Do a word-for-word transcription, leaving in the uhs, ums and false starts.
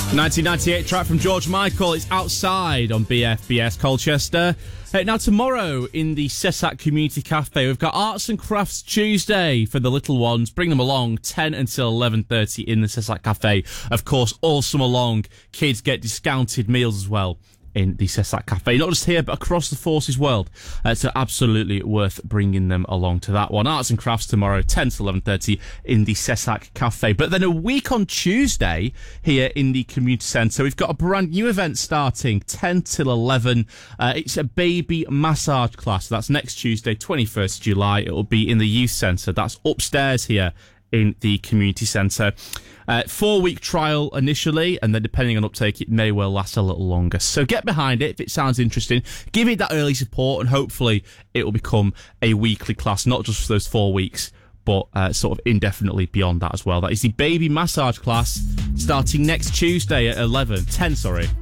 nineteen ninety-eight track from George Michael. It's Outside on B F B S Colchester. Uh, now, tomorrow in the Cessac Community Cafe, we've got Arts and Crafts Tuesday for the little ones. Bring them along, ten until eleven thirty in the Cessac Cafe. Of course, all summer long, kids get discounted meals as well in the Cessac Cafe. Not just here, but across the Forces world. Uh, so absolutely worth bringing them along to that one. Arts and Crafts tomorrow, ten to eleven thirty in the Cessac Cafe. But then a week on Tuesday here in the community centre, we've got a brand new event starting, ten till eleven. Uh, it's a baby massage class. That's next Tuesday, twenty-first of July. It will be in the youth centre. That's upstairs here in the community centre. Uh, four-week trial initially, and then depending on uptake, it may well last a little longer. So get behind it if it sounds interesting. Give it that early support, and hopefully it will become a weekly class, not just for those four weeks, but uh, sort of indefinitely beyond that as well. That is the baby massage class starting next Tuesday at eleven. ten, sorry.